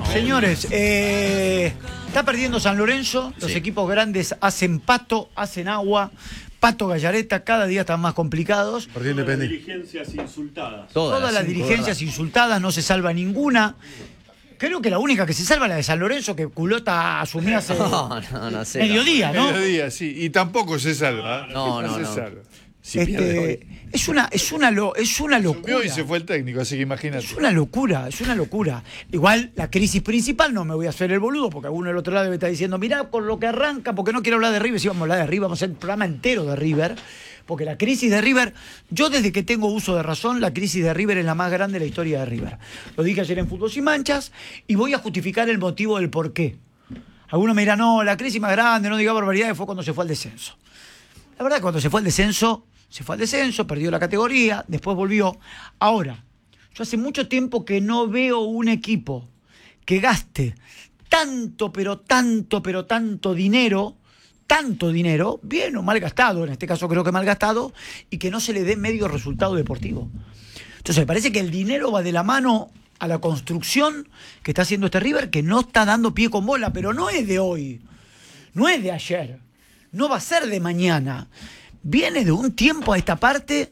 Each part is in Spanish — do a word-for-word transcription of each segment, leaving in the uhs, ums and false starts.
Señores, eh, está perdiendo San Lorenzo. Los Sí. equipos grandes hacen pato, hacen agua. Pato Gallareta, cada día están más complicados. Partido Todas las Independiente. dirigencias insultadas. Todas, Todas las cinco, dirigencias ¿verdad? insultadas, no se salva ninguna. Creo que la única que se salva es la de San Lorenzo, que Culota asumió hace No, no, no sé. mediodía, ¿no? Mediodía, sí. Y tampoco se salva. No, no, se no. salva. Si pierde hoy. Este, es una, es una, lo- es una locura. Subió y se fue el técnico, así que imagínate. Es una locura, es una locura. Igual la crisis principal, no me voy a hacer el boludo, porque alguno del otro lado debe estar diciendo, mirá, con lo que arranca, porque no quiero hablar de River, si vamos a hablar de River, vamos a hacer un programa entero de River, porque la crisis de River, yo desde que tengo uso de razón, la crisis de River es la más grande de la historia de River. Lo dije ayer en Fútbol Sin Manchas, y voy a justificar el motivo del por qué. Algunos me dirán, no, la crisis más grande, no diga barbaridades, fue cuando se fue al descenso. La verdad que cuando se fue al descenso, se fue al descenso, perdió la categoría, después volvió. Ahora, yo hace mucho tiempo que no veo un equipo que gaste tanto, pero tanto, pero tanto dinero, tanto dinero, bien o mal gastado, en este caso creo que mal gastado, y que no se le dé medio resultado deportivo. Entonces me parece que el dinero va de la mano a la construcción que está haciendo este River, que no está dando pie con bola, pero no es de hoy, no es de ayer, no va a ser de mañana. Viene de un tiempo a esta parte.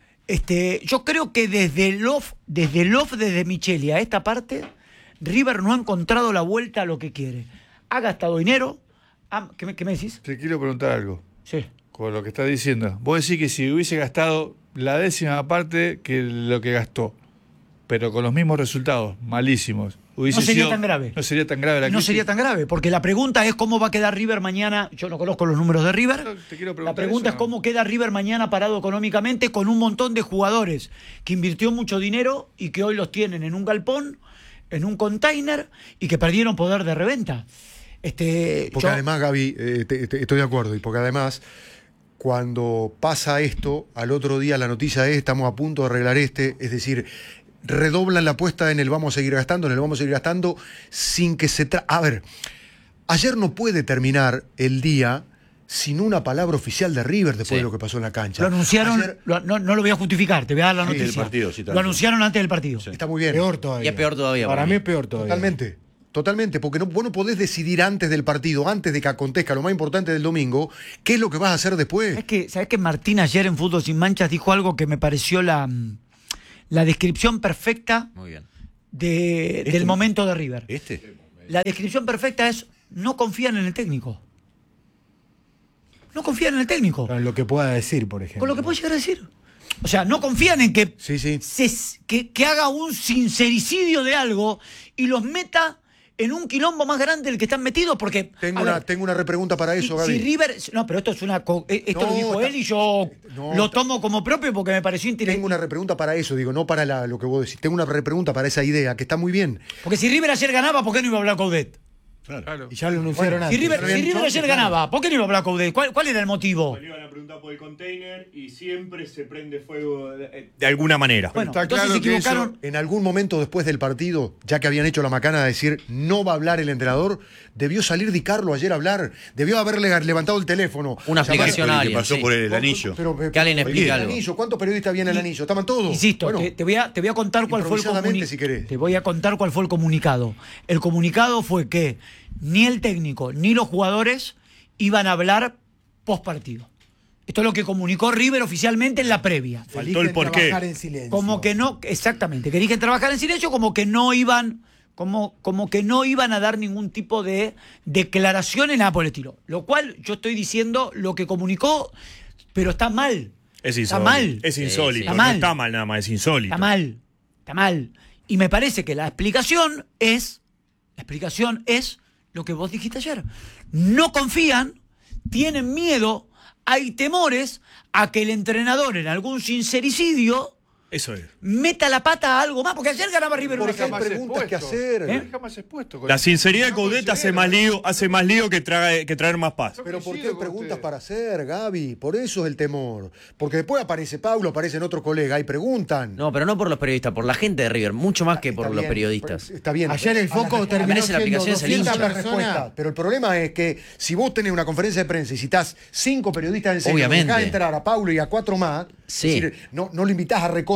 Este, yo creo que desde el off, desde el off, desde Micheli a esta parte, River no ha encontrado la vuelta a lo que quiere. Ha gastado dinero. ha- ¿qué, me, ¿Qué me decís? Te quiero preguntar algo. Sí. Con lo que estás diciendo. Vos decís que si hubiese gastado la décima parte que lo que gastó, pero con los mismos resultados, malísimos, hubiese No sería sido- tan grave. No sería tan grave la No crisis. sería tan grave, porque la pregunta es cómo va a quedar River mañana. Yo no conozco los números de River. No, te quiero La preguntar pregunta eso, es cómo queda River mañana parado económicamente con un montón de jugadores que invirtió mucho dinero y que hoy los tienen en un galpón, en un container y que perdieron poder de reventa. Este, Porque yo- además, Gaby, eh, te- te- estoy de acuerdo, y porque además, cuando pasa esto, al otro día la noticia es, estamos a punto de arreglar este, es decir, redoblan la apuesta en el vamos a seguir gastando, en el vamos a seguir gastando, sin que se... Tra a ver, ayer no puede terminar el día sin una palabra oficial de River después Sí. de lo que pasó en la cancha. Lo anunciaron, Ayer- lo- no, no lo voy a justificar, te voy a dar la Sí, noticia. del partido, sí, lo tanto. anunciaron antes del partido. Está muy bien. Peor todavía. Y es peor todavía. Para mí es peor todavía. Totalmente, totalmente, porque no, vos no podés decidir antes del partido, antes de que acontezca lo más importante del domingo, qué es lo que vas a hacer después. ¿Sabés que, ¿Sabés que Martín ayer en Fútbol Sin Manchas dijo algo que me pareció la, la descripción perfecta Muy bien. de- Este- del momento de River? ¿Este? La descripción perfecta es no confían en el técnico. No confían en el técnico. Con lo que pueda decir, por ejemplo. Con lo que puede llegar a decir. O sea, no confían en que, Sí, sí. se- que, que haga un sincericidio de algo y los meta en un quilombo más grande del que están metidos, porque... Tengo a una, ver, tengo una repregunta para si- eso, Gaby. si River... No, pero esto es una... co- eh, Esto No, lo dijo está- él y yo no, lo está- tomo como propio porque me pareció interesante. Tengo una repregunta para eso, digo, no para la- lo que vos decís. Tengo una repregunta para esa idea, que está muy bien. Porque si River ayer ganaba, ¿por qué no iba a hablar Coudet? Claro. Y ya lo anunciaron Si antes. River, pero si bien, River yo- ayer claro. ganaba, ¿por qué no iba a hablar Coudet? ¿Cuál, ¿Cuál era el motivo? Le iban a preguntar por el container y siempre se prende fuego de, de alguna manera. Bueno, está entonces claro se que equivocaron. En algún momento después del partido, ya que habían hecho la macana de decir no va a hablar el entrenador, debió salir Di Carlo ayer a hablar, debió haberle levantado el teléfono. Una llamar- explicación a El que alguien. pasó sí. por el anillo. Pero, pero- Que alguien explique el algo. anillo, ¿cuántos periodistas habían en el anillo? ¿Estaban todos? Insisto, Bueno, te, te voy a, te voy a contar cuál fue el improvisadamente, comunicado. si querés. Te voy a contar cuál fue el comunicado. El comunicado fue que ni el técnico ni los jugadores iban a hablar post partido. Esto es lo que comunicó River oficialmente en la previa. Faltó el porqué. Trabajar en silencio. Como que no, exactamente, que eligen trabajar en silencio, como que no iban, como, como que no iban a dar ningún tipo de declaración en nada por el estilo. Lo cual yo estoy diciendo lo que comunicó, pero está mal. Es Está insólito. mal. Es insólito. Está No mal. está mal nada más, es insólito. Está mal, está mal. Y me parece que la explicación es, la explicación es lo que vos dijiste ayer. No confían, tienen miedo, hay temores a que el entrenador en algún sincericidio Eso es. meta la pata a algo más, porque ayer ganaba River uno a Porque hay cero. preguntas que hacer. ¿Eh? Deja más expuesto. con La eso. sinceridad de No Coudet hace considero, más ¿no? lío, hace más lío que, trae- que traer más paz. Pero ¿por qué coincido hay con preguntas usted. para hacer, Gaby? Por eso es el temor. Porque después aparece Pablo, aparecen otro colega y preguntan. No, pero no por los periodistas, por la gente de River, mucho más que por Está los bien, periodistas. Está bien. Ayer el foco A la- terminó merece la siendo aplicación, es el doscientas hincha. la respuesta. personas. Pero el problema es que si vos tenés una conferencia de prensa y citás cinco periodistas en serio, Obviamente. dejás entrar a Paulo y a cuatro más, Sí. es decir, no, no lo invitás a recontra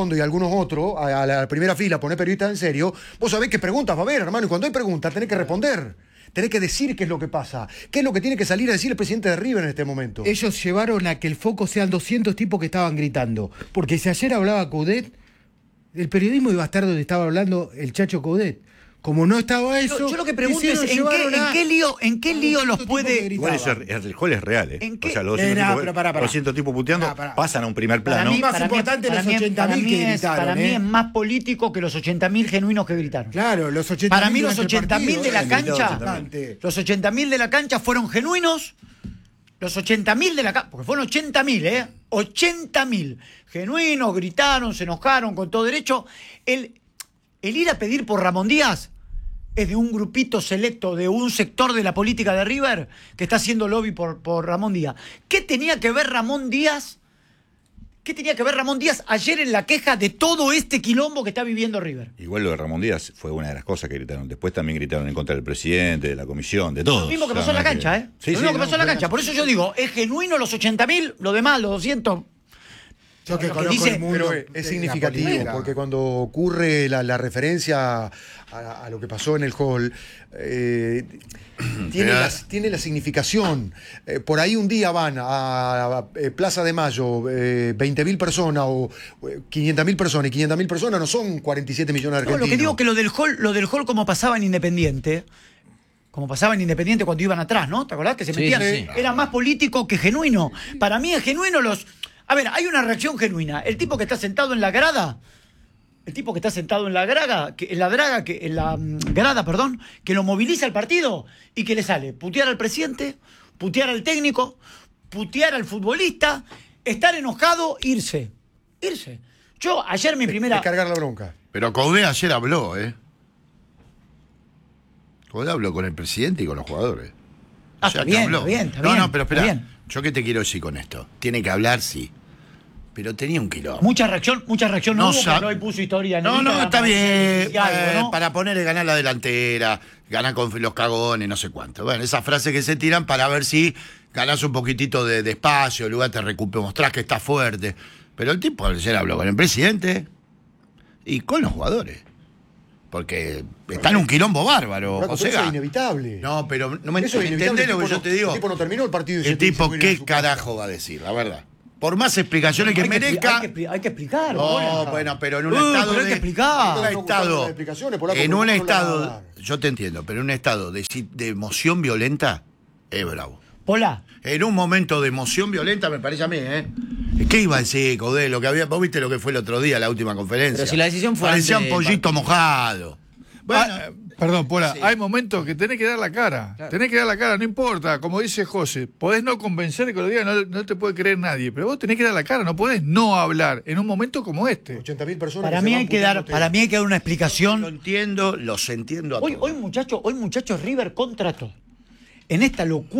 Facundo y algunos otros, a, a la primera fila, poner periodistas en serio, vos sabés qué preguntas va a haber, hermano, y cuando hay preguntas tenés que responder. Tenés que decir qué es lo que pasa. ¿Qué es lo que tiene que salir a decir el presidente de River en este momento? Ellos llevaron a que el foco sean doscientos tipos que estaban gritando. Porque si ayer hablaba Coudet, el periodismo iba a estar donde estaba hablando el Chacho Coudet. Como no estaba eso. Yo, yo lo que pregunto es: quisieron ¿en qué, llevaron en a- qué lío, en qué lío los puede. Igual eso, es- el gol es real, ¿eh? ¿En qué? O sea, los Eh, doscientos, no, tipos, pero pará, pará. doscientos tipos puteando Pará, pará. pasan a un primer Para plano. mí, más para mí- importante para los mí- ochenta para mil mí que es- Para gritaron, mí ¿eh? es más político que los ochenta mil genuinos que gritaron. Claro, los ochenta Para mil mí los durante el ochenta mil partido, de la eh, cancha, bastante. los ochenta mil de la cancha fueron genuinos. Los ochenta mil de la cancha, porque fueron ochenta mil, ¿eh? ochenta mil genuinos, gritaron, se enojaron con todo derecho. El, el ir a pedir por Ramón Díaz es de un grupito selecto, de un sector de la política de River que está haciendo lobby por, por Ramón Díaz. ¿Qué tenía que ver Ramón Díaz? ¿Qué tenía que ver Ramón Díaz ayer en la queja de todo este quilombo que está viviendo River? Igual lo de Ramón Díaz fue una de las cosas que gritaron. Después también gritaron en contra del presidente, de la comisión, de todos. Lo mismo que pasó en la cancha, ¿eh? Sí, lo sí, mismo que no, pasó en la fue- cancha. Por eso yo digo, es genuino los ochenta mil, lo demás, los doscientos. Yo que Lo que conozco dice- el mundo Pero de es la significativo, política. porque cuando ocurre la, la referencia a, a lo que pasó en el hall, eh, tiene, la, tiene la significación. Eh, por ahí un día van a, a, eh, Plaza de Mayo eh, veinte mil personas o eh, quinientas mil personas, y quinientas mil personas no son cuarenta y siete millones de No, argentinos. lo que digo que lo del hall, lo del hall como pasaba en Independiente, como pasaba en Independiente cuando iban atrás, ¿no? ¿Te acordás? Que se Sí, metían. sí, sí. Era más político que genuino. Para mí es genuino los. A ver, hay una reacción genuina. El tipo que está sentado en la grada, el tipo que está sentado en la grada, que en la draga, que en la mm, grada, perdón, que lo moviliza al partido y que le sale putear al presidente, putear al técnico, putear al futbolista, estar enojado, irse. Irse. Yo ayer mi primera. Descargar la bronca. Pero Coudet ayer habló, ¿eh? Coudet habló con el presidente y con los jugadores. Ah, O sea, está que bien, habló. está bien, está no, bien, no, pero está espera. bien. ¿Yo qué te quiero decir con esto? Tiene que hablar, sí. Pero tenía un quilombo. Mucha reacción, mucha reacción no, No hubo, sab- pero hoy puso historia en No, Instagram no, está para bien. decir algo, eh, ¿no? Para poner ganar la delantera, ganar con los cagones, no sé cuánto. Bueno, esas frases que se tiran para ver si ganás un poquitito de, de espacio, el lugar te recuperas, mostrás que estás fuerte. Pero el tipo ayer habló con el presidente y con los jugadores. Porque está en un quilombo bárbaro, Flaco, José pero eso es Gá. inevitable. No, pero no me Eso es inevitable. entendés lo que El tipo yo no- te digo. El tipo no terminó el partido. y El se tiene tipo, que ir a ¿qué su casa. carajo va a decir? La verdad. Por más explicaciones que Hay que, expli- merezca. hay, que, expli- hay que explicar. No, hola. bueno, pero en un Uh, estado pero hay de, que explicar. en un Están buscando estado, las explicaciones, Polaco, en porque un no la van a estado, dar. yo te entiendo, pero en un estado de, si- de emoción violenta es bravo. Pola, En un momento de emoción violenta me parece a mí, ¿eh? ¿Qué iba a decir, Coudet? Lo que había, vos viste lo que fue el otro día, la última conferencia. Pero si la decisión fue parecía antes un del pollito partido. mojado. Bueno, Ah, eh, perdón, Pola, sí. hay momentos que tenés que dar la cara. Tenés que dar la cara, no importa. Como dice José, podés no convencer que lo diga, no, no te puede creer nadie. Pero vos tenés que dar la cara, no podés no hablar en un momento como este. ochenta mil personas. para se mí van hay que dar, puteándote. para mí hay que dar una lo explicación. entiendo, los entiendo a Hoy, todos. hoy muchachos, hoy muchachos River contrató en esta locura.